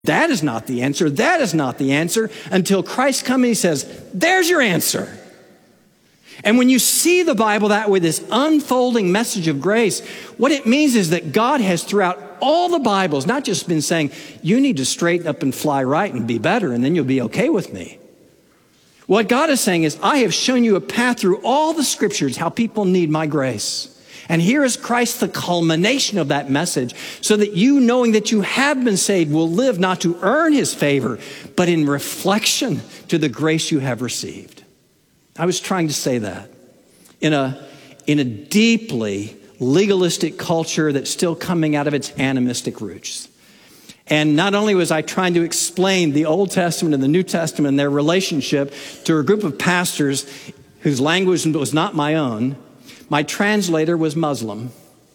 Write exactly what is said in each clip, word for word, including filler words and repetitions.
That is not the answer. That is not the answer until Christ comes and he says, there's your answer. And when you see the Bible that way, this unfolding message of grace, what it means is that God has throughout all the Bibles not just been saying, you need to straighten up and fly right and be better, and then you'll be okay with me. What God is saying is, I have shown you a path through all the scriptures, how people need my grace. And here is Christ, the culmination of that message, so that you, knowing that you have been saved, will live not to earn his favor, but in reflection to the grace you have received. I was trying to say that in a, in a deeply legalistic culture that's still coming out of its animistic roots. And not only was I trying to explain the Old Testament and the New Testament and their relationship to a group of pastors whose language was not my own, my translator was Muslim.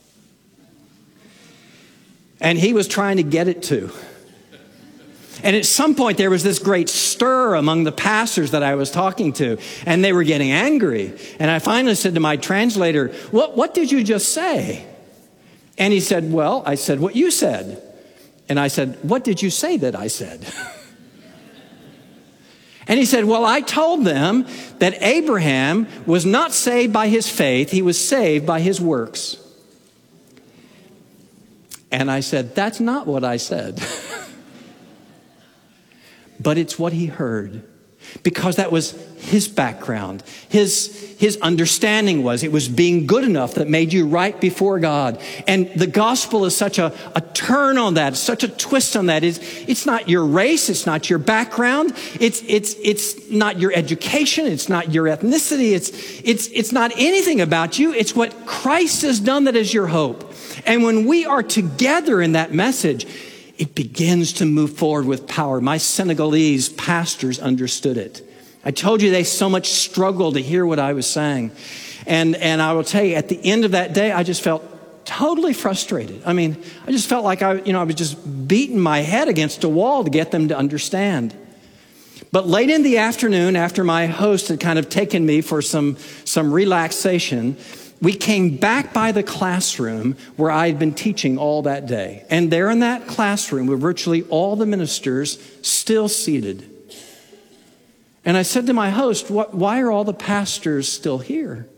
And he was trying to get it too. And at some point there was this great stir among the pastors that I was talking to, and they were getting angry. And I finally said to my translator, what, what did you just say? And he said, well, I said what you said. And I said, what did you say that I said? And he said, well, I told them that Abraham was not saved by his faith, he was saved by his works. And I said, that's not what I said. But it's what he heard, because that was his background. His, his understanding was it was being good enough that made you right before God. And the gospel is such a, a turn on that, such a twist on that. It's, it's not your race, it's not your background, it's, it's, it's not your education, it's not your ethnicity, it's, it's, it's not anything about you. It's what Christ has done that is your hope. And when we are together in that message, it begins to move forward with power. My Senegalese pastors understood it. I told you they so much struggled to hear what I was saying. And, and I will tell you, at the end of that day, I just felt totally frustrated. I mean, I just felt like I, you know, I was just beating my head against a wall to get them to understand. But late in the afternoon, after my host had kind of taken me for some, some relaxation, we came back by the classroom where I had been teaching all that day. And there in that classroom were virtually all the ministers still seated. And I said to my host, what, why are all the pastors still here?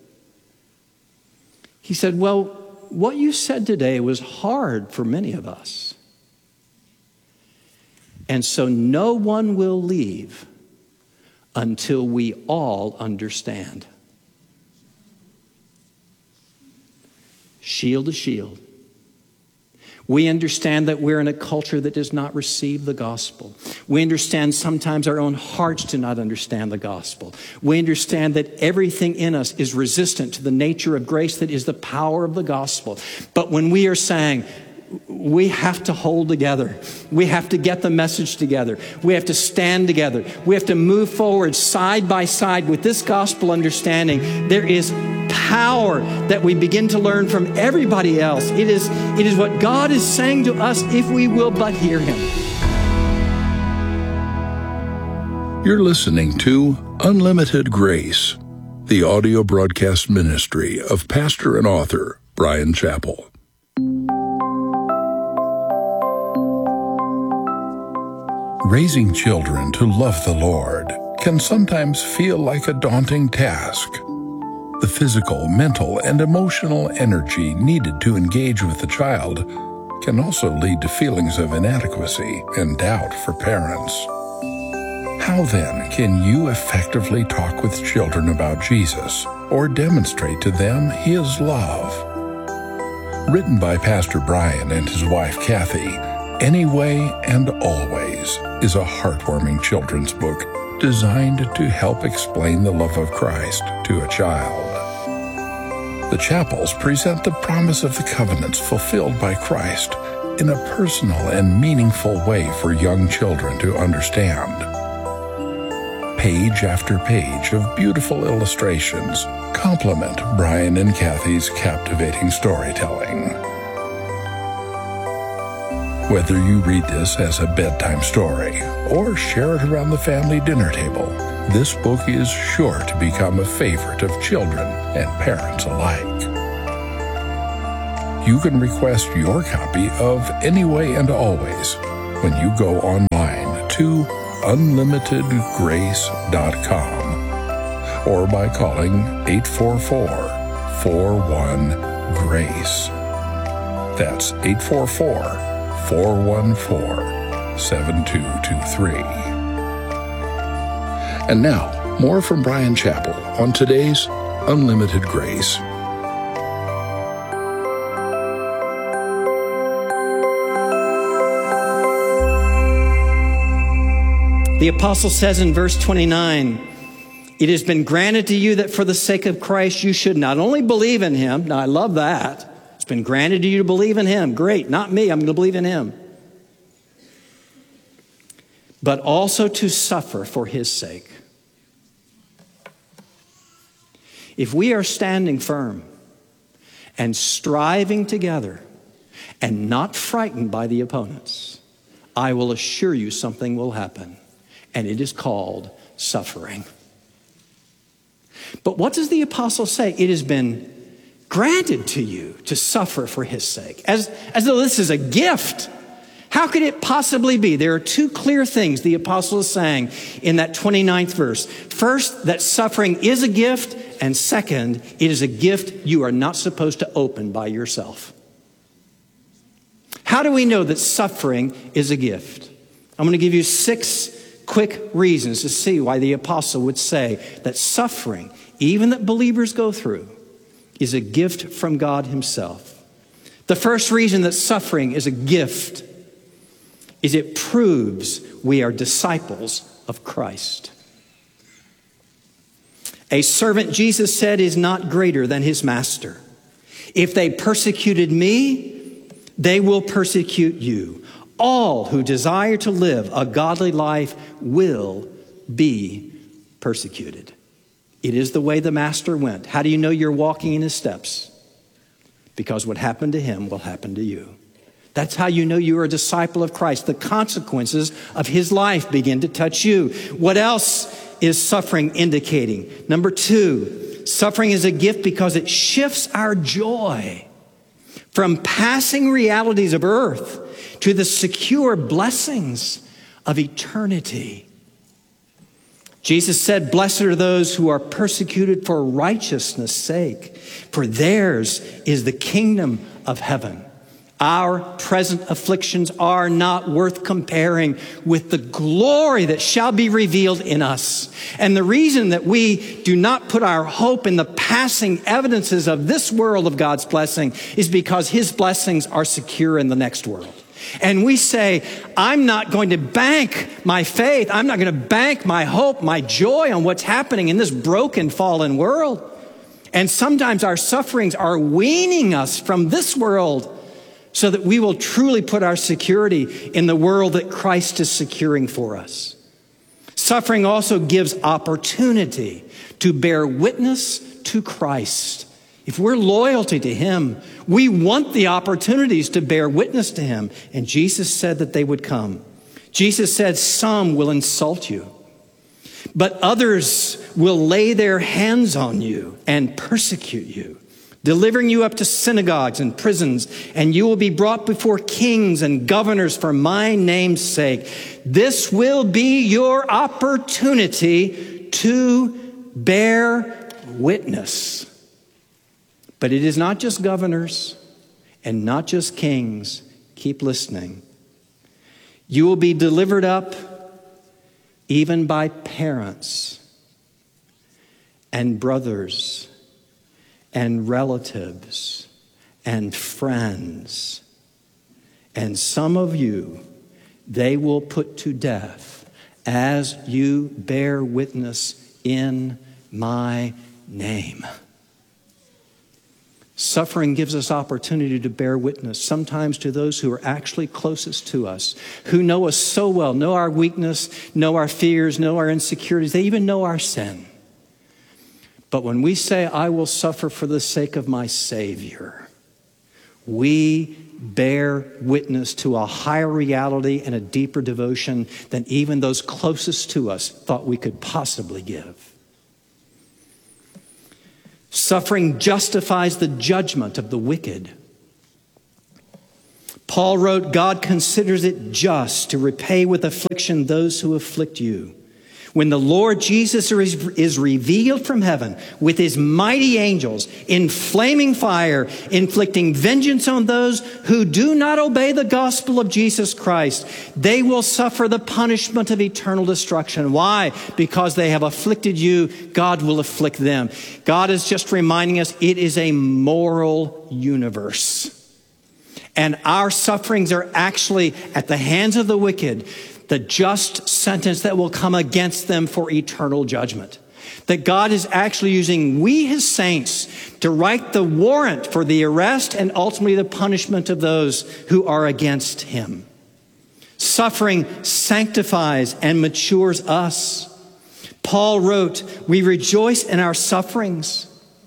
He said, well, what you said today was hard for many of us. And so no one will leave until we all understand. Shield to shield. We understand that we're in a culture that does not receive the gospel. We understand sometimes our own hearts do not understand the gospel. We understand that everything in us is resistant to the nature of grace that is the power of the gospel. But when we are saying, we have to hold together. We have to get the message together. We have to stand together. We have to move forward side by side with this gospel understanding. There is power that we begin to learn from everybody else. It is, it is what God is saying to us if we will but hear him. You're listening to Unlimited Grace, the audio broadcast ministry of pastor and author Bryan Chapell. Raising children to love the Lord can sometimes feel like a daunting task. The physical, mental, and emotional energy needed to engage with the child can also lead to feelings of inadequacy and doubt for parents. How then can you effectively talk with children about Jesus or demonstrate to them his love? Written by Pastor Bryan and his wife Kathy, Anyway and Always is a heartwarming children's book designed to help explain the love of Christ to a child. The Chapells present the promise of the covenants fulfilled by Christ in a personal and meaningful way for young children to understand. Page after page of beautiful illustrations complement Bryan and Kathy's captivating storytelling. Whether you read this as a bedtime story or share it around the family dinner table, this book is sure to become a favorite of children and parents alike. You can request your copy of Anyway and Always when you go online to unlimited grace dot com or by calling eight four four, four one, GRACE. That's eight four four, four one four, seven two two three. And now, more from Bryan Chapell on today's Unlimited Grace. The apostle says in verse twenty-nine, it has been granted to you that for the sake of Christ you should not only believe in him. Now I love that. It's been granted to you to believe in him. Great, not me, I'm going to believe in him. But also to suffer for his sake. If we are standing firm and striving together and not frightened by the opponents, I will assure you something will happen. And it is called suffering. But what does the apostle say? It has been granted to you to suffer for his sake. As, as though this is a gift. How could it possibly be? There are two clear things the apostle is saying in that twenty-ninth verse. First, that suffering is a gift. And second, it is a gift you are not supposed to open by yourself. How do we know that suffering is a gift? I'm going to give you six quick reasons to see why the apostle would say that suffering, even that believers go through, is a gift from God himself. The first reason that suffering is a gift is it proves we are disciples of Christ. A servant, Jesus said, is not greater than his master. If they persecuted me, they will persecute you. All who desire to live a godly life will be persecuted. It is the way the master went. How do you know you're walking in his steps? Because what happened to him will happen to you. That's how you know you are a disciple of Christ. The consequences of his life begin to touch you. What else is suffering indicating? Number two, suffering is a gift because it shifts our joy from passing realities of earth to the secure blessings of eternity. Jesus said, blessed are those who are persecuted for righteousness' sake, for theirs is the kingdom of heaven. Our present afflictions are not worth comparing with the glory that shall be revealed in us. And the reason that we do not put our hope in the passing evidences of this world of God's blessing is because his blessings are secure in the next world. And we say, I'm not going to bank my faith. I'm not going to bank my hope, my joy on what's happening in this broken, fallen world. And sometimes our sufferings are weaning us from this world so that we will truly put our security in the world that Christ is securing for us. Suffering also gives opportunity to bear witness to Christ. If we're loyal to him, we want the opportunities to bear witness to him. And Jesus said that they would come. Jesus said, some will insult you, but others will lay their hands on you and persecute you, delivering you up to synagogues and prisons, and you will be brought before kings and governors for my name's sake. This will be your opportunity to bear witness. But it is not just governors and not just kings. Keep listening. You will be delivered up even by parents and brothers and relatives and friends. And some of you, they will put to death as you bear witness in my name. Suffering gives us opportunity to bear witness, sometimes to those who are actually closest to us, who know us so well, know our weakness, know our fears, know our insecurities. They even know our sin. But when we say, I will suffer for the sake of my Savior, we bear witness to a higher reality and a deeper devotion than even those closest to us thought we could possibly give. Suffering justifies the judgment of the wicked. Paul wrote, God considers it just to repay with affliction those who afflict you. When the Lord Jesus is revealed from heaven with his mighty angels in flaming fire, inflicting vengeance on those who do not obey the gospel of Jesus Christ, they will suffer the punishment of eternal destruction. Why? Because they have afflicted you, God will afflict them. God is just reminding us it is a moral universe. And our sufferings are actually at the hands of the wicked, the just sentence that will come against them for eternal judgment. That God is actually using we, his saints, to write the warrant for the arrest and ultimately the punishment of those who are against him. Suffering sanctifies and matures us. Paul wrote, we rejoice in our sufferings,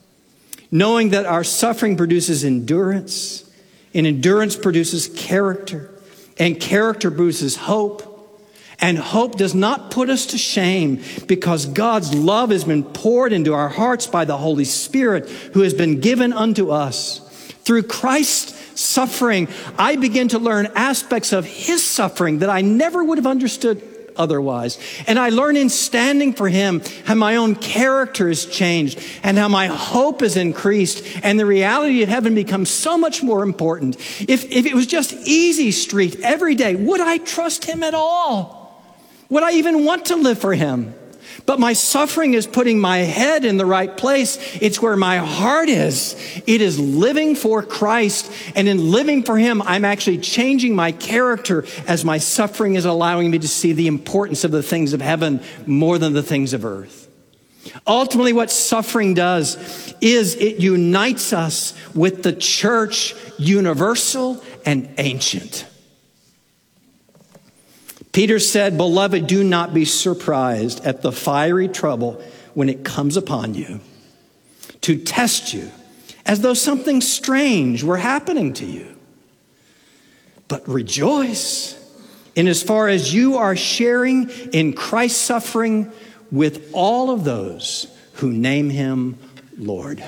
knowing that our suffering produces endurance, and endurance produces character, and character produces hope. And hope does not put us to shame because God's love has been poured into our hearts by the Holy Spirit who has been given unto us. Through Christ's suffering, I begin to learn aspects of his suffering that I never would have understood otherwise. And I learn in standing for him how my own character has changed and how my hope has increased and the reality of heaven becomes so much more important. If, if it was just easy street every day, would I trust him at all? Would I even want to live for him? But my suffering is putting my head in the right place. It's where my heart is. It is living for Christ. And in living for him, I'm actually changing my character as my suffering is allowing me to see the importance of the things of heaven more than the things of earth. Ultimately, what suffering does is it unites us with the church, universal and ancient. Peter said, beloved, do not be surprised at the fiery trouble when it comes upon you to test you as though something strange were happening to you. But rejoice in as far as you are sharing in Christ's suffering with all of those who name him Lord.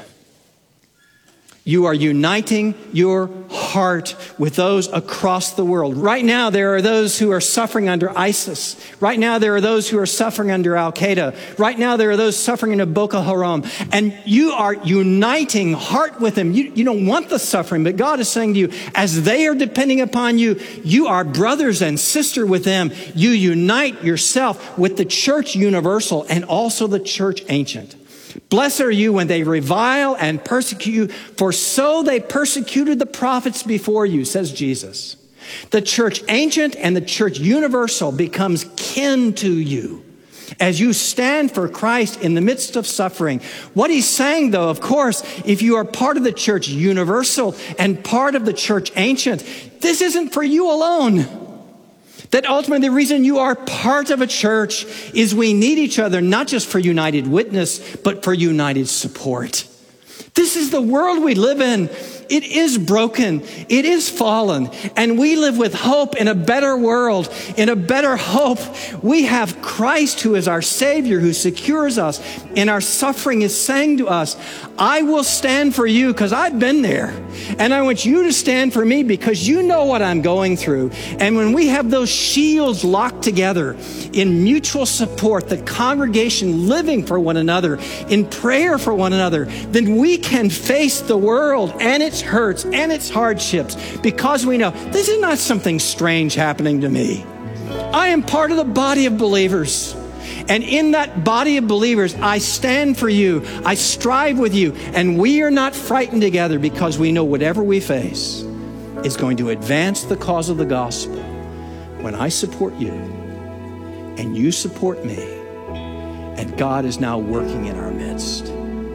You are uniting your heart with those across the world. Right now, there are those who are suffering under ISIS. Right now, there are those who are suffering under Al-Qaeda. Right now, there are those suffering under Boko Haram. And you are uniting heart with them. You, you don't want the suffering, but God is saying to you, as they are depending upon you, you are brothers and sister with them. You unite yourself with the church universal and also the church ancient. Blessed are you when they revile and persecute you, for so they persecuted the prophets before you, says Jesus. The church ancient and the church universal becomes kin to you as you stand for Christ in the midst of suffering. What he's saying, though, of course, if you are part of the church universal and part of the church ancient, this isn't for you alone. That ultimately the reason you are part of a church is we need each other, not just for united witness, but for united support. This is the world we live in. It is broken. It is fallen. And we live with hope in a better world, in a better hope. We have Christ who is our Savior, who secures us. And our suffering is saying to us, I will stand for you because I've been there. And I want you to stand for me because you know what I'm going through. And when we have those shields locked together in mutual support, the congregation living for one another, in prayer for one another, then we can face the world and its hurts and its hardships because we know this is not something strange happening to me. I am part of the body of believers. And in that body of believers, I stand for you. I strive with you. And we are not frightened together because we know whatever we face is going to advance the cause of the gospel. When I support you and you support me, and God is now working in our midst.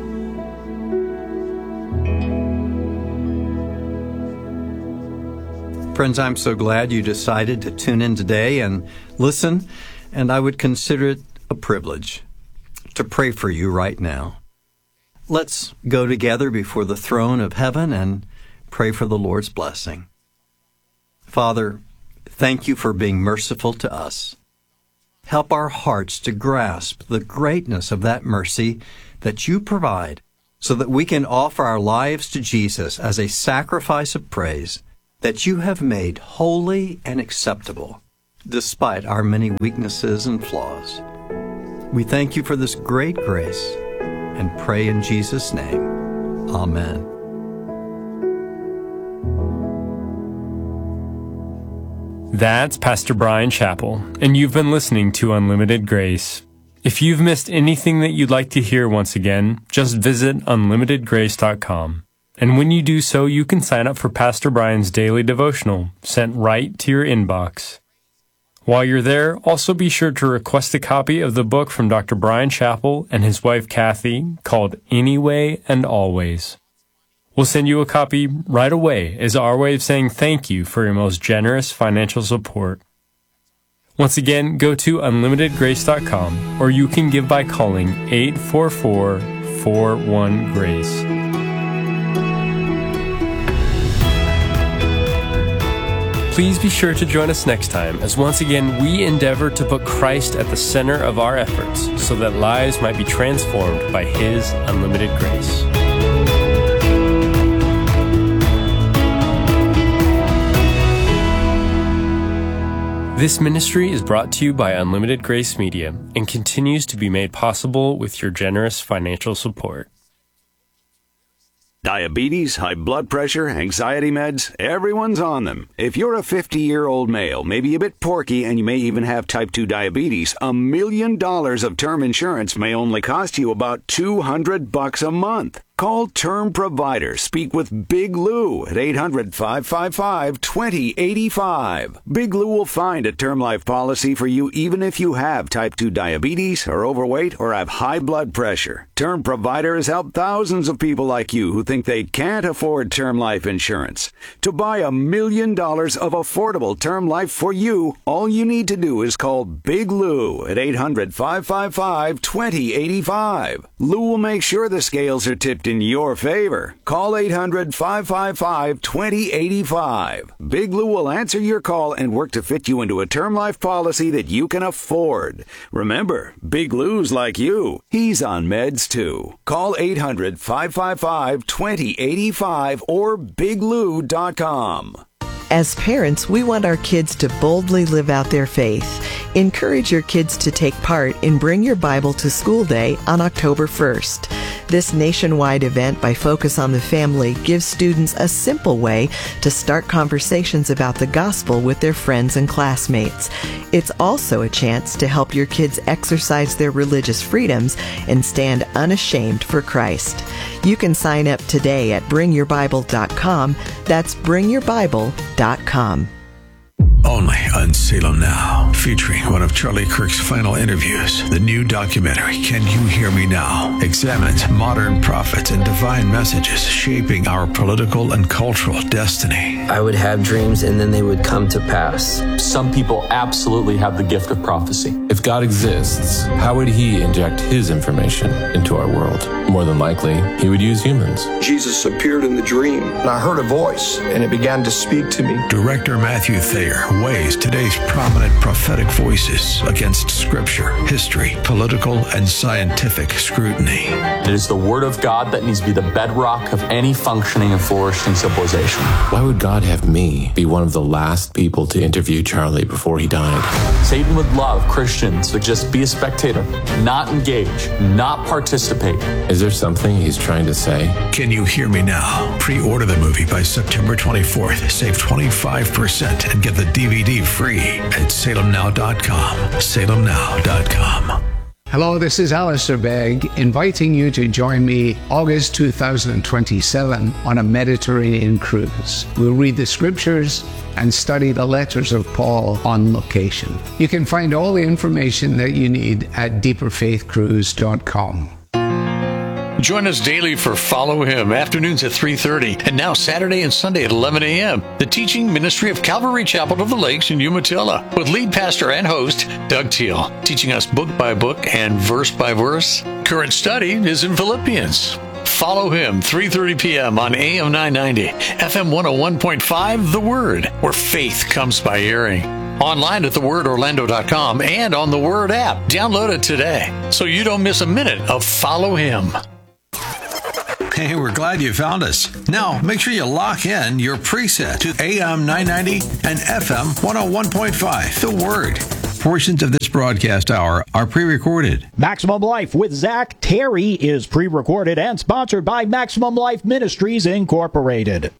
Friends, I'm so glad you decided to tune in today and listen, and I would consider it a privilege to pray for you right now. Let's go together before the throne of heaven and pray for the Lord's blessing. Father, thank you for being merciful to us. Help our hearts to grasp the greatness of that mercy that you provide so that we can offer our lives to Jesus as a sacrifice of praise that you have made holy and acceptable, despite our many weaknesses and flaws. We thank you for this great grace and pray in Jesus' name. Amen. That's Pastor Bryan Chapell, and you've been listening to Unlimited Grace. If you've missed anything that you'd like to hear once again, just visit unlimited grace dot com. And when you do so, you can sign up for Pastor Bryan's daily devotional, sent right to your inbox. While you're there, also be sure to request a copy of the book from Doctor Bryan Chapell and his wife Kathy called Anyway and Always. We'll send you a copy right away as our way of saying thank you for your most generous financial support. Once again, go to unlimited grace dot com, or you can give by calling eight four four, four one, GRACE. Please be sure to join us next time as once again we endeavor to put Christ at the center of our efforts so that lives might be transformed by His unlimited grace. This ministry is brought to you by Unlimited Grace Media and continues to be made possible with your generous financial support. Diabetes, high blood pressure, anxiety meds, everyone's on them. If you're a fifty-year-old male, maybe a bit porky, and you may even have type two diabetes, a million dollars of term insurance may only cost you about two hundred bucks a month. Call Term Provider. Speak with Big Lou at eight hundred, five five five, two zero eight five. Big Lou will find a term life policy for you even if you have type two diabetes, are overweight, or have high blood pressure. Term Provider has helped thousands of people like you who think they can't afford term life insurance. To buy a million dollars of affordable term life for you, all you need to do is call Big Lou at eight hundred, five five five, two zero eight five. Lou will make sure the scales are tipped in your favor. Call eight hundred, five five five, two zero eight five. Big Lou will answer your call and work to fit you into a term life policy that you can afford. Remember, Big Lou's like you. He's on meds too. Call eight hundred, five five five, two zero eight five or big lou dot com. As parents, we want our kids to boldly live out their faith. Encourage your kids to take part in Bring Your Bible to School Day on October first. This nationwide event by Focus on the Family gives students a simple way to start conversations about the gospel with their friends and classmates. It's also a chance to help your kids exercise their religious freedoms and stand unashamed for Christ. You can sign up today at bring your bible dot com. That's bring your bible dot com. Only on Salem Now, featuring one of Charlie Kirk's final interviews. The new documentary, Can You Hear Me Now?, examines modern prophets and divine messages shaping our political and cultural destiny. I would have dreams and then they would come to pass. Some people absolutely have the gift of prophecy. If God exists, how would He inject His information into our world? More than likely, He would use humans. Jesus appeared in the dream, and I heard a voice, and it began to speak to me. Director Matthew Thayer weighs today's prominent prophetic voices against scripture, history, political, and scientific scrutiny. It is the Word of God that needs to be the bedrock of any functioning and flourishing civilization. Why would God have me be one of the last people to interview Charlie before he died? Satan would love Christians to just be a spectator, not engage, not participate. Is there something he's trying to say? Can You Hear Me Now? Pre-order the movie by September twenty-fourth. Save twenty-five percent and get the D V D free at salem now dot com. salem now dot com. Hello, this is Alistair Begg, inviting you to join me August two thousand twenty-seven on a Mediterranean cruise. We'll read the scriptures and study the letters of Paul on location. You can find all the information that you need at deeper faith cruise dot com. Join us daily for Follow Him, afternoons at three thirty, and now Saturday and Sunday at eleven a.m. The teaching ministry of Calvary Chapel of the Lakes in Umatilla, with lead pastor and host Doug Teal, teaching us book by book and verse by verse. Current study is in Philippians. Follow Him, three thirty p.m. on A M nine ninety, F M one oh one point five, The Word, where faith comes by hearing. Online at the word orlando dot com and on the Word app. Download it today so you don't miss a minute of Follow Him. Hey, we're glad you found us. Now, make sure you lock in your preset to A M nine ninety and F M one oh one point five. The Word. Portions of this broadcast hour are pre-recorded. Maximum Life with Zach Terry is pre-recorded and sponsored by Maximum Life Ministries, Incorporated.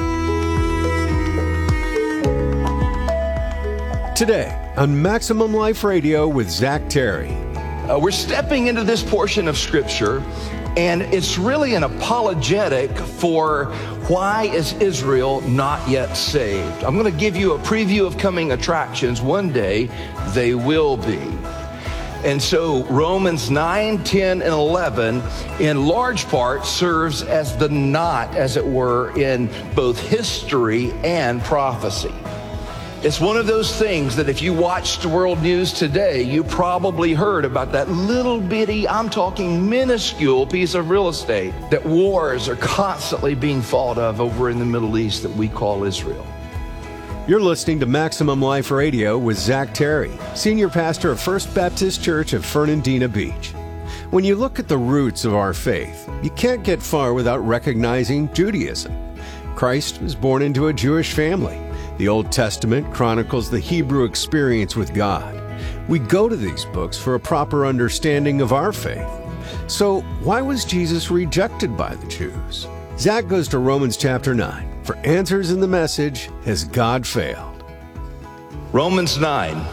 Today on Maximum Life Radio with Zach Terry. Uh, we're stepping into this portion of Scripture, and it's really an apologetic for why is Israel not yet saved. I'm going to give you a preview of coming attractions. One day they will be. And so Romans nine, ten, and eleven in large part serves as the knot, as it were, in both history and prophecy. It's one of those things that if you watched the world news today, you probably heard about that little bitty, I'm talking minuscule piece of real estate, that wars are constantly being fought of over in the Middle East that we call Israel. You're listening to Maximum Life Radio with Zach Terry, Senior Pastor of First Baptist Church of Fernandina Beach. When you look at the roots of our faith, you can't get far without recognizing Judaism. Christ was born into a Jewish family. The Old Testament chronicles the Hebrew experience with God. We go to these books for a proper understanding of our faith. So, why was Jesus rejected by the Jews? Zach goes to Romans chapter nine for answers in the message, Has God Failed? Romans nine.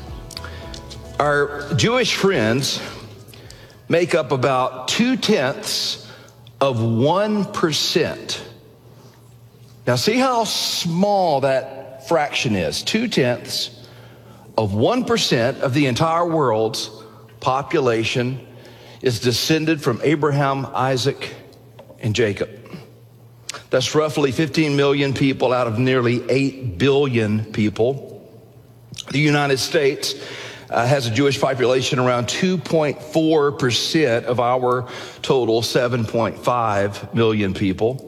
Our Jewish friends make up about two-tenths of one percent. Now see how small that fraction is. Two-tenths of one percent of the entire world's population is descended from Abraham, Isaac, and Jacob. That's roughly fifteen million people out of nearly eight billion people. The United States uh, has a Jewish population around two point four percent of our total seven point five million people.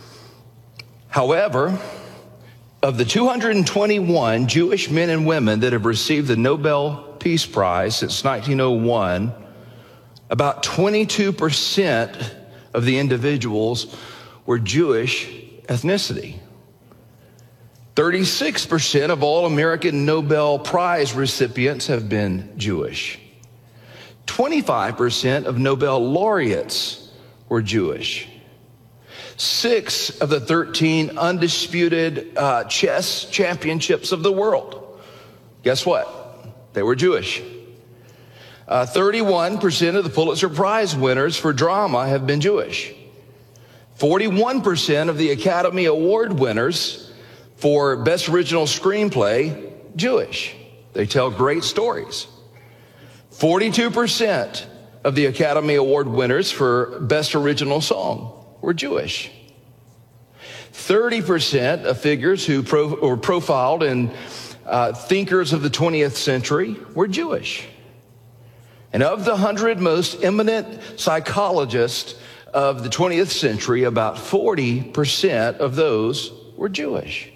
However, of the two hundred twenty-one Jewish men and women that have received the Nobel Peace Prize since nineteen oh one, about twenty-two percent of the individuals were Jewish ethnicity. thirty-six percent of all American Nobel Prize recipients have been Jewish. twenty-five percent of Nobel laureates were Jewish. Six of the thirteen undisputed uh, chess championships of the world, guess what? They were Jewish. Uh, thirty-one percent of the Pulitzer Prize winners for drama have been Jewish. forty-one percent of the Academy Award winners for Best Original Screenplay, Jewish. They tell great stories. forty-two percent of the Academy Award winners for Best Original Song were Jewish. thirty percent of figures who pro, were profiled in uh, thinkers of the twentieth century were Jewish. And of the one hundred most eminent psychologists of the twentieth century, about forty percent of those were Jewish.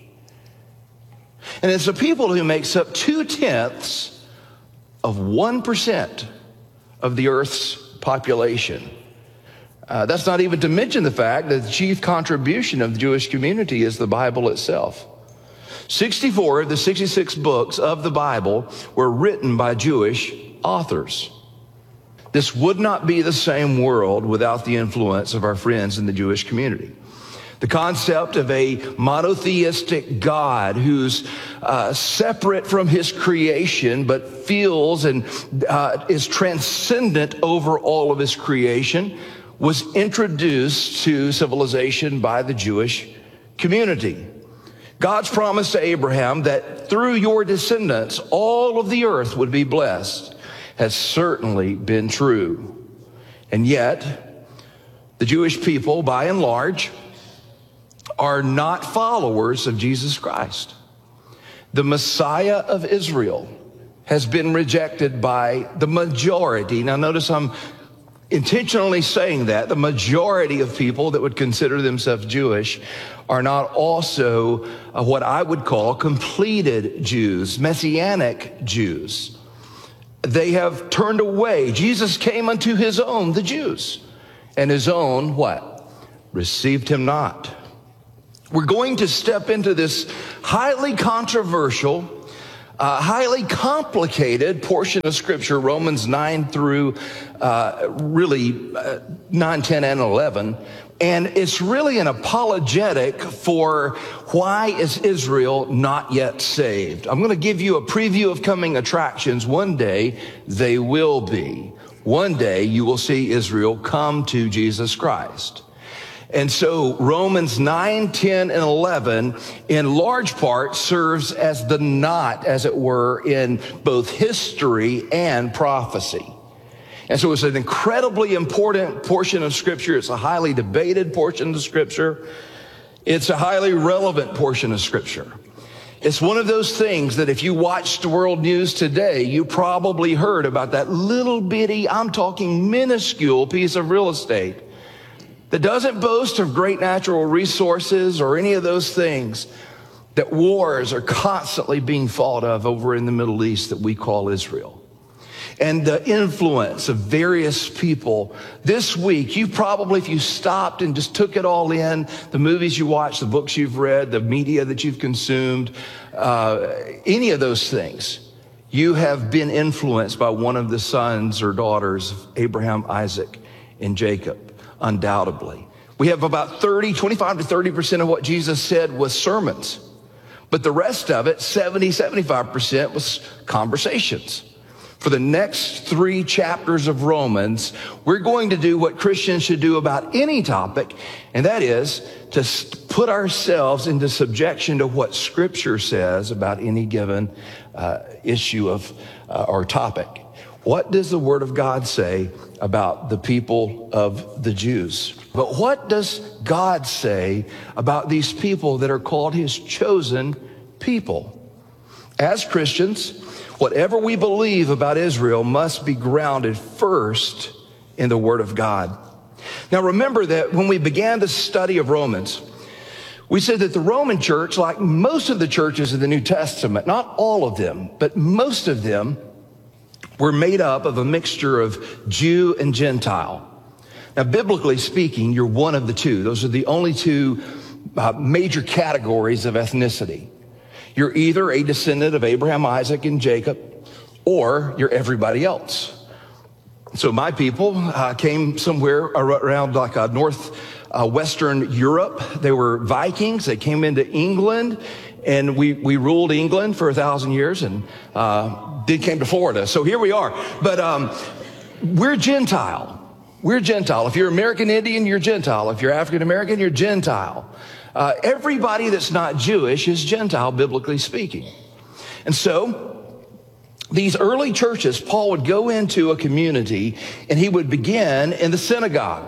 And it's the people who makes up two-tenths of one percent of the Earth's population. Uh, that's not even to mention the fact that the chief contribution of the Jewish community is the Bible itself. sixty-four of the sixty-six books of the Bible were written by Jewish authors. This would not be the same world without the influence of our friends in the Jewish community. The concept of a monotheistic God who's uh, separate from his creation but feels and uh, is transcendent over all of his creation was introduced to civilization by the Jewish community. God's promise to Abraham that through your descendants, all of the earth would be blessed has certainly been true. And yet, the Jewish people, by and large, are not followers of Jesus Christ. The Messiah of Israel has been rejected by the majority. Now notice I'm intentionally saying that. The majority of people that would consider themselves Jewish are not also uh, what I would call completed Jews, Messianic Jews. They have turned away. Jesus came unto his own, the Jews, and his own, what? received him not. We're going to step into this highly controversial, uh, highly complicated portion of Scripture, Romans nine through uh, really uh, nine, ten, and eleven. And it's really an apologetic for why is Israel not yet saved. I'm going to give you a preview of coming attractions. One day they will be. One day you will see Israel come to Jesus Christ. And so Romans nine, ten, and eleven in large part serves as the knot, as it were, in both history and prophecy. And so it's an incredibly important portion of Scripture. It's a highly debated portion of Scripture. It's a highly relevant portion of Scripture. It's one of those things that if you watched the world news today, you probably heard about that little bitty, I'm talking minuscule piece of real estate that doesn't boast of great natural resources or any of those things, that wars are constantly being fought of over in the Middle East that we call Israel. And the influence of various people. This week, you probably, if you stopped and just took it all in, the movies you watched, the books you've read, the media that you've consumed, uh, any of those things, you have been influenced by one of the sons or daughters of Abraham, Isaac, and Jacob. Undoubtedly. We have about thirty, twenty-five to thirty percent of what Jesus said was sermons. But the rest of it, seventy, seventy-five percent was conversations. For the next three chapters of Romans, we're going to do what Christians should do about any topic, and that is to put ourselves into subjection to what Scripture says about any given uh, issue of uh, or topic. What does the Word of God say about the people of the Jews? But what does God say about these people that are called His chosen people? As Christians, whatever we believe about Israel must be grounded first in the Word of God. Now remember that when we began the study of Romans, we said that the Roman church, like most of the churches in the New Testament, not all of them, but most of them, were made up of a mixture of Jew and Gentile. Now, biblically speaking, you're one of the two. Those are the only two uh, major categories of ethnicity. You're either a descendant of Abraham, Isaac, and Jacob, or you're everybody else. So my people uh, came somewhere around like uh, northwestern uh, Europe. They were Vikings. They came into England, and we, we ruled England for a thousand years, and uh, did came to Florida. So here we are. But um, we're Gentile. We're Gentile. If you're American Indian, you're Gentile. If you're African American, you're Gentile. Uh, everybody that's not Jewish is Gentile, biblically speaking. And so these early churches, Paul would go into a community and he would begin in the synagogue.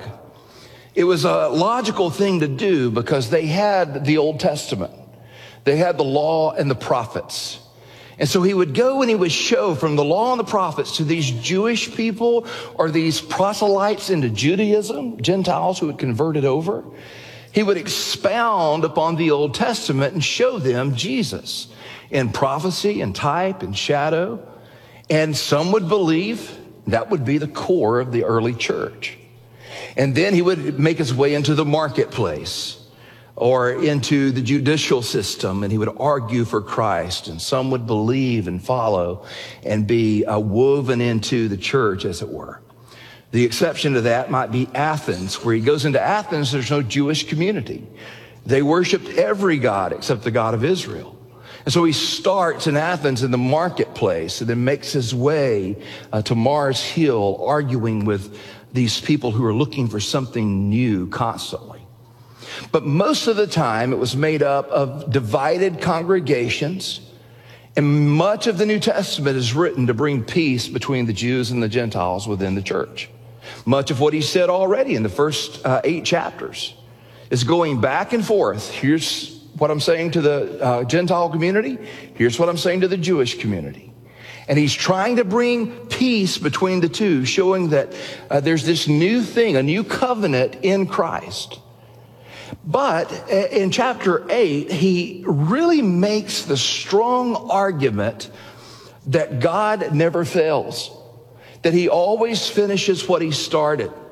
It was a logical thing to do because they had the Old Testament. They had the law and the prophets. And so he would go and he would show from the law and the prophets to these Jewish people or these proselytes into Judaism, Gentiles who had converted over. He would expound upon the Old Testament and show them Jesus in prophecy and type and shadow. And some would believe that would be the core of the early church. And then he would make his way into the marketplace or into the judicial system, and he would argue for Christ, and some would believe and follow and be uh, woven into the church, as it were. The exception to that might be Athens. Where he goes into Athens, there's no Jewish community. They worshiped every god except the God of Israel. And so he starts in Athens in the marketplace and then makes his way uh, to Mars Hill, arguing with these people who are looking for something new constantly. But most of the time, it was made up of divided congregations, and much of the New Testament is written to bring peace between the Jews and the Gentiles within the church. Much of what he said already in the first uh, eight chapters is going back and forth. Here's what I'm saying to the uh, Gentile community. Here's what I'm saying to the Jewish community. And he's trying to bring peace between the two, showing that uh, there's this new thing, a new covenant in Christ. But in chapter eight, he really makes the strong argument that God never fails, that he always finishes what he started.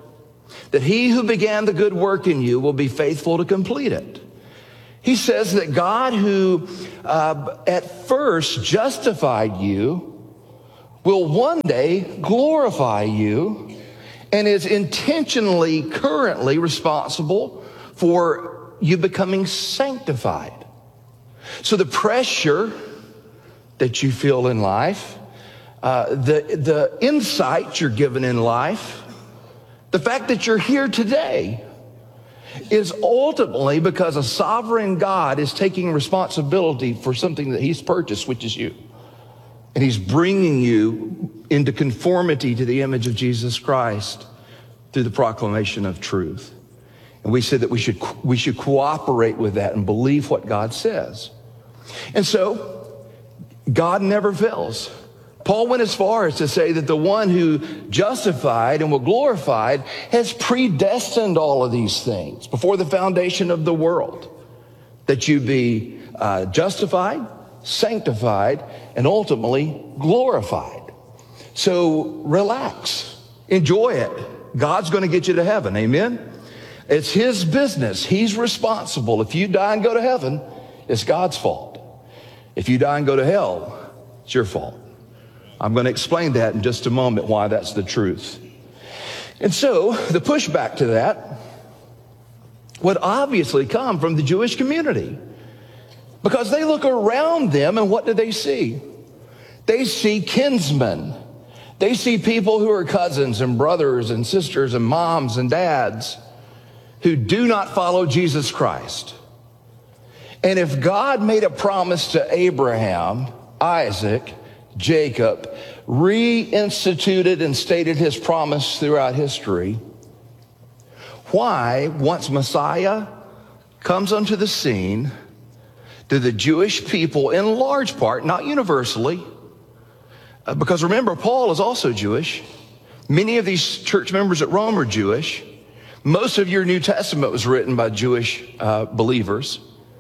that he who began the good work in you will be faithful to complete it. He says that God who uh, at first justified you will one day glorify you and is intentionally, currently responsible for you becoming sanctified. So the pressure that you feel in life, uh, the, the insight you're given in life, the fact that you're here today is ultimately because a sovereign God is taking responsibility for something that he's purchased, which is you. And he's bringing you into conformity to the image of Jesus Christ through the proclamation of truth. And we said that we should, we should cooperate with that and believe what God says. And so, God never fails. Paul went as far as to say that the one who justified and will glorified has predestined all of these things before the foundation of the world, that you be uh, justified, sanctified, and ultimately glorified. So relax, enjoy it. God's going to get you to heaven, amen? It's his business. He's responsible. If you die and go to heaven, it's God's fault. If you die and go to hell, it's your fault. I'm going to explain that in just a moment, why that's the truth. And so the pushback to that would obviously come from the Jewish community, because they look around them and what do they see? They see kinsmen. They see people who are cousins and brothers and sisters and moms and dads who do not follow Jesus Christ. And if God made a promise to Abraham, Isaac, Jacob, reinstituted and stated his promise throughout history, why, once Messiah comes onto the scene, do the Jewish people, in large part, not universally, uh, because remember, Paul is also Jewish. Many of these church members at Rome are Jewish. Most of your New Testament was written by Jewish uh, believers.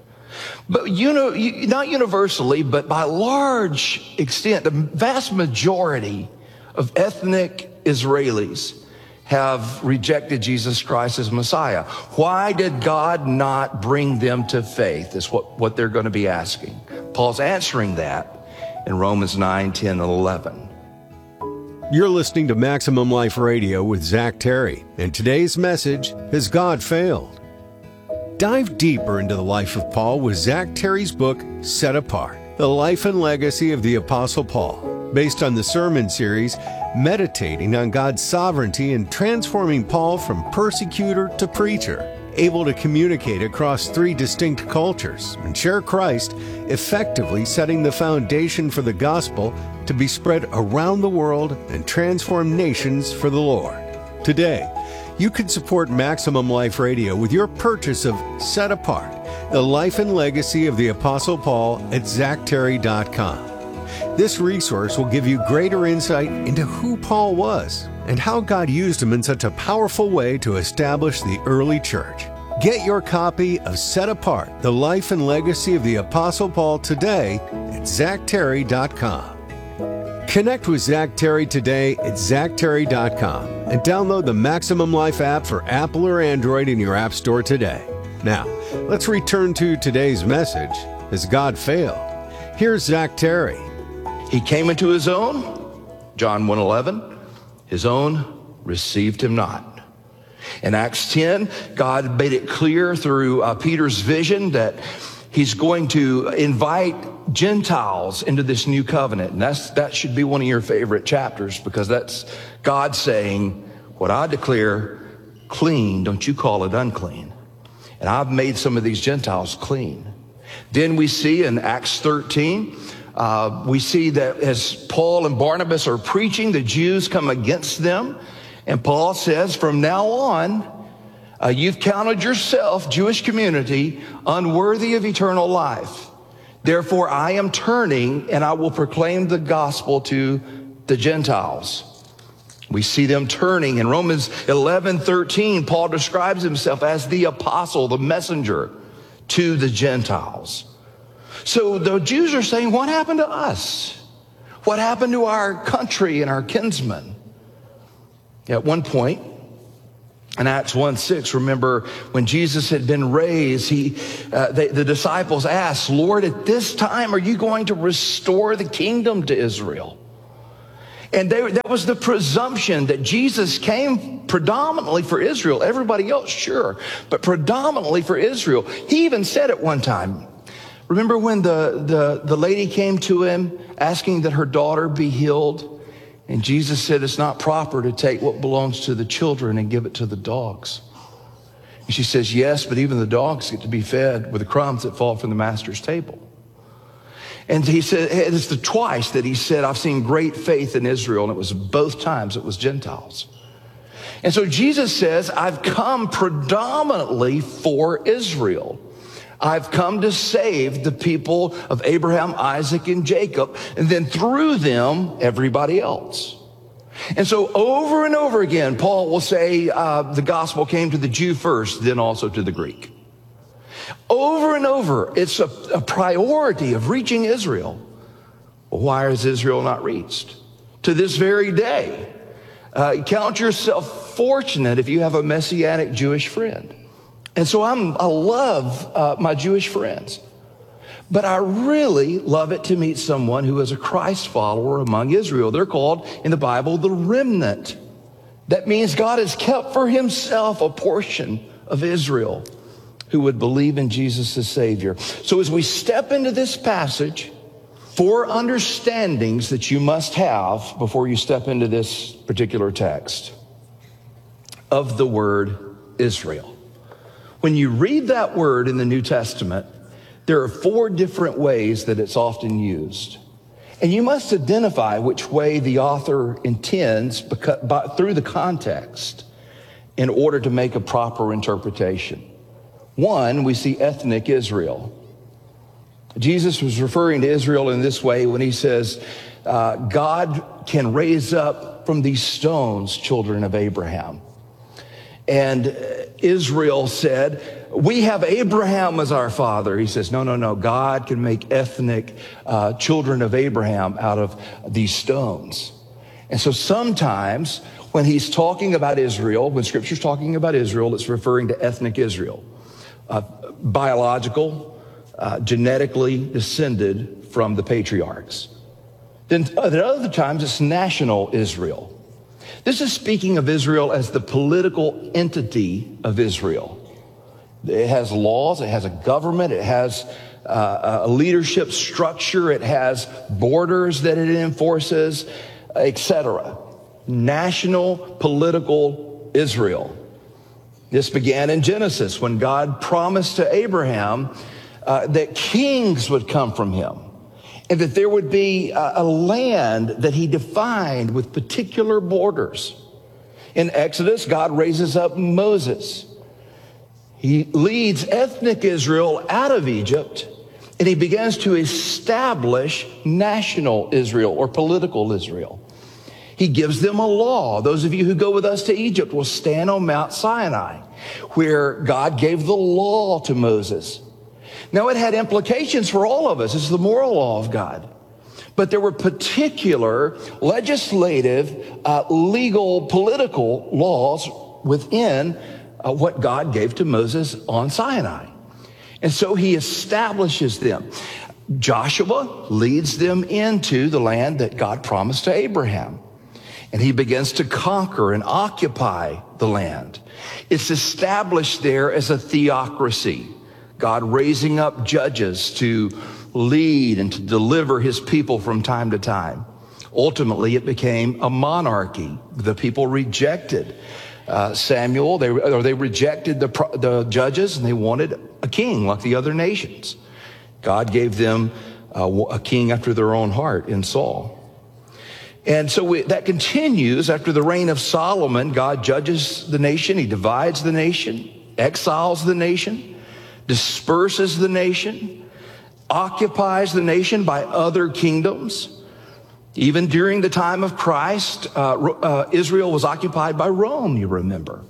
But you know, not universally, but by large extent, the vast majority of ethnic Israelis have rejected Jesus Christ as Messiah. Why did God not bring them to faith? Is what, what they're going to be asking. Paul's answering that in Romans nine, ten, and eleven. You're listening to Maximum Life Radio with Zach Terry, and today's message, Has God Failed? Dive deeper into the life of Paul with Zach Terry's book, Set Apart, The Life and Legacy of the Apostle Paul, based on the sermon series, meditating on God's sovereignty and transforming Paul from persecutor to preacher, able to communicate across three distinct cultures and share Christ, effectively setting the foundation for the gospel to be spread around the world and transform nations for the Lord. Today, you can support Maximum Life Radio with your purchase of Set Apart, The Life and Legacy of the Apostle Paul at zach terry dot com. This resource will give you greater insight into who Paul was and how God used him in such a powerful way to establish the early church. Get your copy of Set Apart, The Life and Legacy of the Apostle Paul today at zach terry dot com. Connect with Zach Terry today at zach terry dot com and download the Maximum Life app for Apple or Android in your app store today. Now, let's return to today's message, Has God Failed? Here's Zach Terry. He came into his own, John one eleven, his own received him not. In Acts ten, God made it clear through uh, Peter's vision that he's going to invite Gentiles into this new covenant. And that's, that should be one of your favorite chapters, because that's God saying, what I declare clean, don't you call it unclean. And I've made some of these Gentiles clean. Then we see in Acts thirteen, uh, we see that as Paul and Barnabas are preaching, the Jews come against them. And Paul says, from now on, uh, you've counted yourself, Jewish community, unworthy of eternal life. Therefore, I am turning and I will proclaim the gospel to the Gentiles. We see them turning. In Romans eleven thirteen, Paul describes himself as the apostle, the messenger to the Gentiles. So the Jews are saying, what happened to us? What happened to our country and our kinsmen? At one point, In Acts one six, remember when Jesus had been raised, he, uh, they, the disciples asked, Lord, at this time, are you going to restore the kingdom to Israel? And they, that was the presumption that Jesus came predominantly for Israel. Everybody else, sure, but predominantly for Israel. He even said at one time, remember when the, the, the lady came to him asking that her daughter be healed? And Jesus said, it's not proper to take what belongs to the children and give it to the dogs. And she says, yes, but even the dogs get to be fed with the crumbs that fall from the master's table. And he said, it's the twice that he said, I've seen great faith in Israel. And it was both times it was Gentiles. And so Jesus says, I've come predominantly for Israel. I've come to save the people of Abraham, Isaac, and Jacob, and then through them, everybody else. And so over and over again, Paul will say uh, the gospel came to the Jew first, then also to the Greek. Over and over, it's a, a priority of reaching Israel. Well, why is Israel not reached? To this very day, uh, count yourself fortunate if you have a Messianic Jewish friend. And so I'm, I love uh, my Jewish friends, but I really love it to meet someone who is a Christ follower among Israel. They're called in the Bible the remnant. That means God has kept for himself a portion of Israel who would believe in Jesus as Savior. So as we step into this passage, four understandings that you must have before you step into this particular text of the word Israel. When you read that word in the New Testament, there are four different ways that it's often used. And you must identify which way the author intends because, by, through the context in order to make a proper interpretation. One, we see ethnic Israel. Jesus was referring to Israel in this way when he says, uh, God can raise up from these stones children of Abraham. And Israel said, we have Abraham as our father. He says, no, no, no. God can make ethnic uh, children of Abraham out of these stones. And so sometimes when he's talking about Israel, when Scripture's talking about Israel, it's referring to ethnic Israel, uh, biological, uh, genetically descended from the patriarchs. Then at other times, it's national Israel. This is speaking of Israel as the political entity of Israel. It has laws, it has a government, it has uh, a leadership structure, it has borders that it enforces, et cetera. National political Israel. This began in Genesis when God promised to Abraham uh, that kings would come from him. And that there would be a land that he defined with particular borders. In Exodus, God raises up Moses. He leads ethnic Israel out of Egypt, and he begins to establish national Israel or political Israel. He gives them a law. Those of you who go with us to Egypt will stand on Mount Sinai, where God gave the law to Moses. Now, it had implications for all of us. It's the moral law of God. But there were particular legislative, uh, legal, political laws within uh, what God gave to Moses on Sinai. And so he establishes them. Joshua leads them into the land that God promised to Abraham. And he begins to conquer and occupy the land. It's established there as a theocracy. God raising up judges to lead and to deliver his people from time to time. Ultimately, it became a monarchy. The people rejected uh, Samuel, they, or they rejected the, the judges, and they wanted a king like the other nations. God gave them uh, a king after their own heart in Saul. And so we, that continues after the reign of Solomon. God judges the nation. He divides the nation, exiles the nation, disperses the nation, occupies the nation by other kingdoms. Even during the time of Christ, uh, uh, Israel was occupied by Rome, you remember.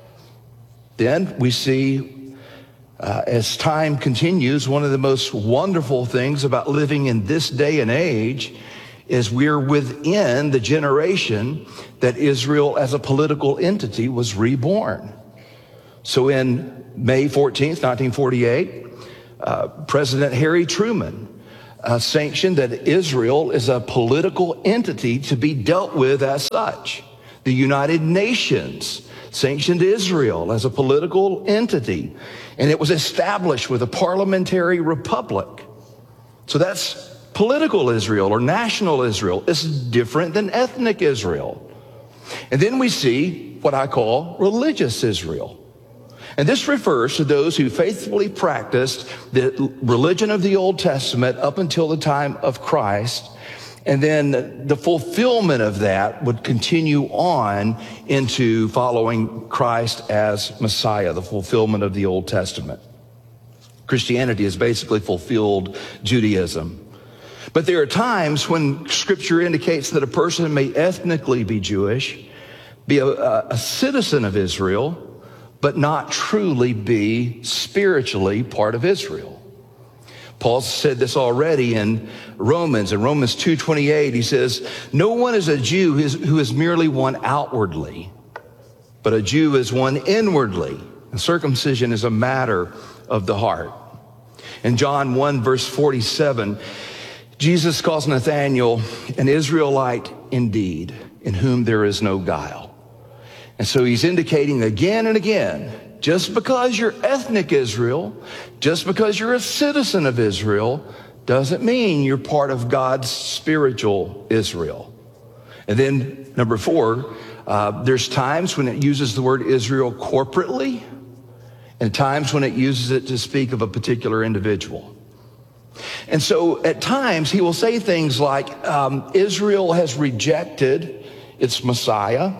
Then we see, uh, as time continues, one of the most wonderful things about living in this day and age is we're within the generation that Israel as a political entity was reborn. So in May fourteenth, nineteen forty-eight, uh, President Harry Truman uh, sanctioned that Israel is a political entity to be dealt with as such. The United Nations sanctioned Israel as a political entity, and it was established with a parliamentary republic. So that's political Israel or national Israel. It's different than ethnic Israel. And then we see what I call religious Israel. And this refers to those who faithfully practiced the religion of the Old Testament up until the time of Christ. And then the fulfillment of that would continue on into following Christ as Messiah, the fulfillment of the Old Testament. Christianity has basically fulfilled Judaism. But there are times when Scripture indicates that a person may ethnically be Jewish, be a, a citizen of Israel, but not truly be spiritually part of Israel. Paul said this already in Romans. In Romans two twenty-eight, he says, no one is a Jew who is merely one outwardly, but a Jew is one inwardly. And circumcision is a matter of the heart. In John one, verse forty-seven, Jesus calls Nathanael an Israelite indeed, in whom there is no guile. And so he's indicating again and again, just because you're ethnic Israel, just because you're a citizen of Israel, doesn't mean you're part of God's spiritual Israel. And then number four, uh, there's times when it uses the word Israel corporately, and times when it uses it to speak of a particular individual. And so at times he will say things like, um, Israel has rejected its Messiah.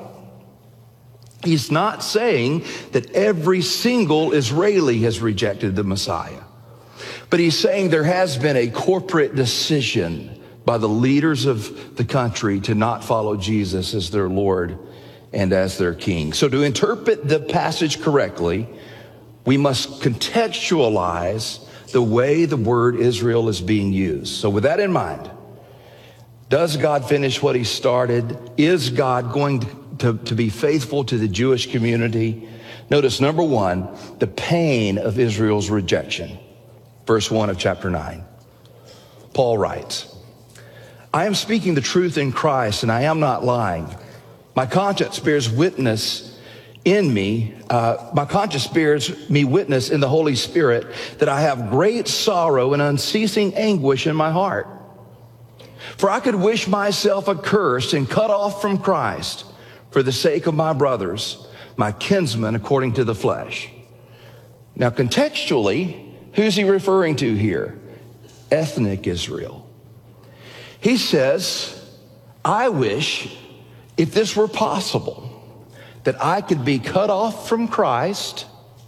He's not saying that every single Israeli has rejected the Messiah, but he's saying there has been a corporate decision by the leaders of the country to not follow Jesus as their Lord and as their King. So to interpret the passage correctly, we must contextualize the way the word Israel is being used. So with that in mind, does God finish what he started? Is God going to To, to be faithful to the Jewish community? Notice, number one, the pain of Israel's rejection. Verse one of chapter nine. Paul writes, I am speaking the truth in Christ, and I am not lying. My conscience bears witness in me, uh, my conscience bears me witness in the Holy Spirit that I have great sorrow and unceasing anguish in my heart. For I could wish myself accursed and cut off from Christ for the sake of my brothers, my kinsmen according to the flesh. Now contextually, who's he referring to here? Ethnic Israel. He says, I wish, if this were possible, that I could be cut off from Christ,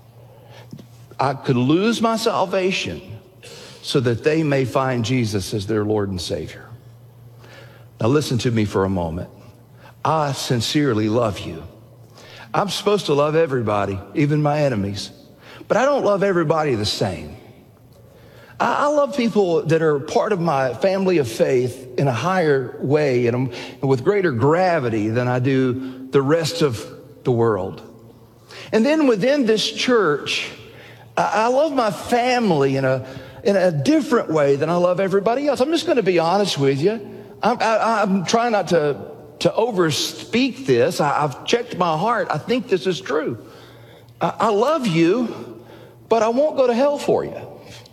I could lose my salvation, so that they may find Jesus as their Lord and Savior. Now listen to me for a moment. I sincerely love you. I'm supposed to love everybody, even my enemies, but I don't love everybody the same. I, I love people that are part of my family of faith in a higher way and with greater gravity than I do the rest of the world. And then within this church, I, I love my family in a, in a different way than I love everybody else. I'm just going to be honest with you. I'm, I, I'm trying not to to overspeak this. I, I've checked my heart. I think this is true. I, I love you, but I won't go to hell for you.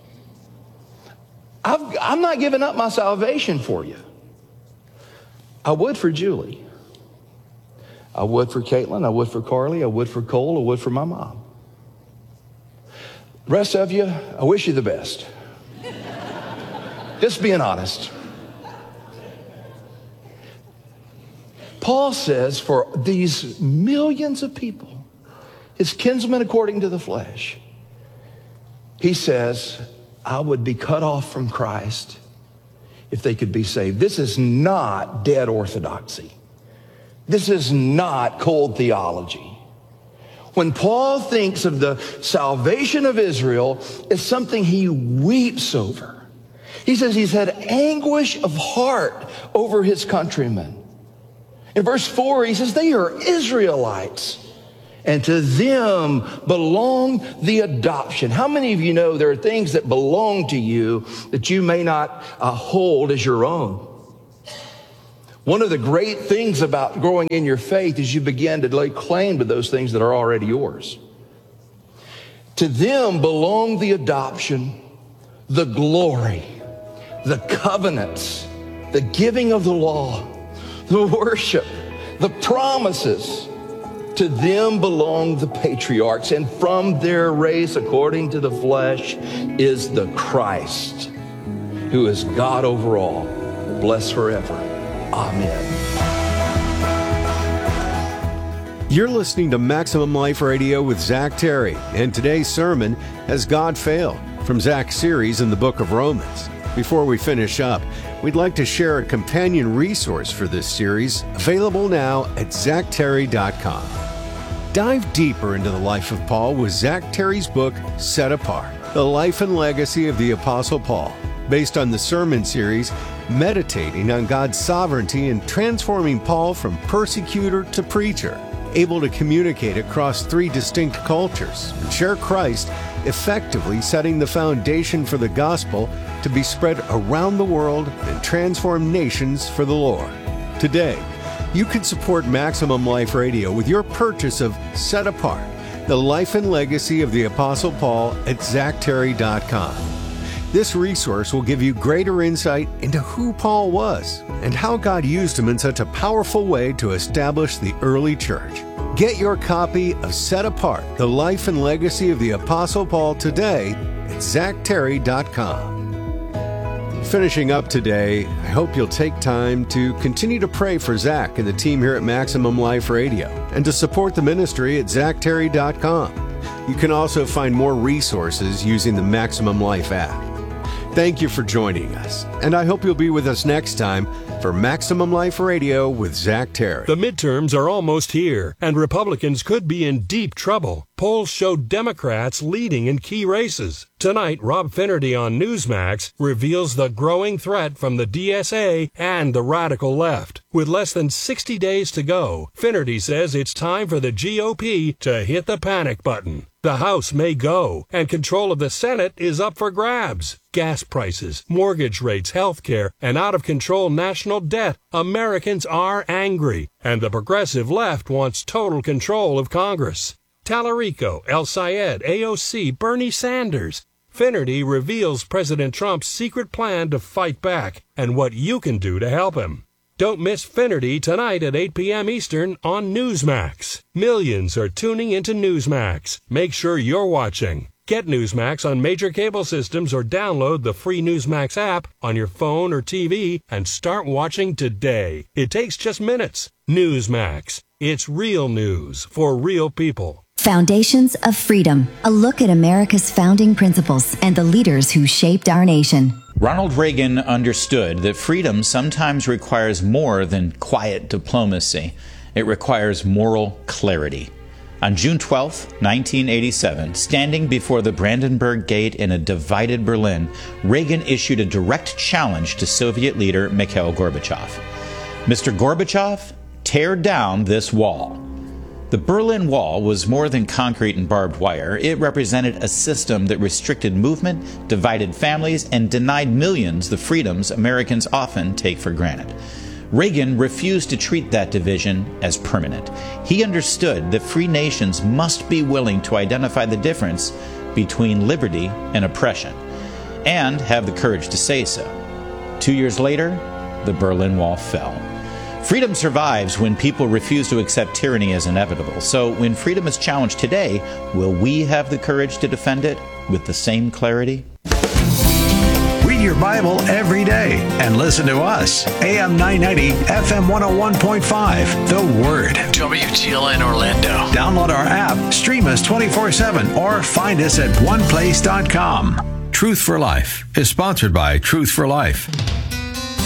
I've, I'm not giving up my salvation for you. I would for Julie. I would for Caitlin. I would for Carly. I would for Cole. I would for my mom. The rest of you, I wish you the best. Just being honest. Paul says for these millions of people, his kinsmen according to the flesh, he says, I would be cut off from Christ if they could be saved. This is not dead orthodoxy. This is not cold theology. When Paul thinks of the salvation of Israel, it's something he weeps over. He says he's had anguish of heart over his countrymen. In verse four, he says they are Israelites, and to them belong the adoption. How many of you know there are things that belong to you that you may not uh, hold as your own? One of the great things about growing in your faith is you begin to lay claim to those things that are already yours. To them belong the adoption, the glory, the covenants, the giving of the law, the worship, the promises. To them belong the patriarchs, and from their race, according to the flesh, is the Christ, who is God over all, blessed forever. Amen. You're listening to Maximum Life Radio with Zach Terry, and today's sermon, Has God Failed?, from Zach's series in the book of Romans. Before we finish up, we'd like to share a companion resource for this series, available now at zach terry dot com. Dive deeper into the life of Paul with Zach Terry's book, Set Apart, The Life and Legacy of the Apostle Paul, based on the sermon series meditating on God's sovereignty and transforming Paul from persecutor to preacher, able to communicate across three distinct cultures and share Christ, effectively setting the foundation for the gospel to be spread around the world and transform nations for the Lord. Today, you can support Maximum Life Radio with your purchase of Set Apart, The Life and Legacy of the Apostle Paul at zach terry dot com. This resource will give you greater insight into who Paul was and how God used him in such a powerful way to establish the early church. Get your copy of Set Apart, The Life and Legacy of the Apostle Paul today at zach terry dot com. Finishing up today, I hope you'll take time to continue to pray for Zach and the team here at Maximum Life Radio, and to support the ministry at zach terry dot com. You can also find more resources using the Maximum Life app. Thank you for joining us, and I hope you'll be with us next time for Maximum Life Radio with Zach Terry. The midterms are almost here, and Republicans could be in deep trouble. Polls show Democrats leading in key races. Tonight, Rob Finnerty on Newsmax reveals the growing threat from the D S A and the radical left. With less than sixty days to go, Finnerty says it's time for the G O P to hit the panic button. The House may go, and control of the Senate is up for grabs. Gas prices, mortgage rates, health care, and out-of-control national debt. Americans are angry, and the progressive left wants total control of Congress. Tallarico, El Sayed, A O C, Bernie Sanders. Finnerty reveals President Trump's secret plan to fight back and what you can do to help him. Don't miss Finnerty tonight at eight p.m. Eastern on Newsmax. Millions are tuning into Newsmax. Make sure you're watching. Get Newsmax on major cable systems or download the free Newsmax app on your phone or T V and start watching today. It takes just minutes. Newsmax. It's real news for real people. Foundations of Freedom, a look at America's founding principles and the leaders who shaped our nation. Ronald Reagan understood that freedom sometimes requires more than quiet diplomacy. It requires moral clarity. On June twelfth, nineteen eighty-seven, standing before the Brandenburg Gate in a divided Berlin, Reagan issued a direct challenge to Soviet leader Mikhail Gorbachev. Mister Gorbachev, tear down this wall. The Berlin Wall was more than concrete and barbed wire. It represented a system that restricted movement, divided families, and denied millions the freedoms Americans often take for granted. Reagan refused to treat that division as permanent. He understood that free nations must be willing to identify the difference between liberty and oppression, and have the courage to say so. Two years later, the Berlin Wall fell. Freedom survives when people refuse to accept tyranny as inevitable. So when freedom is challenged today, will we have the courage to defend it with the same clarity? Read your Bible every day and listen to us. A M nine ninety, F M one oh one point five. The Word. W T L N Orlando. Download our app, stream us twenty-four seven, or find us at one place dot com. Truth for Life is sponsored by Truth for Life.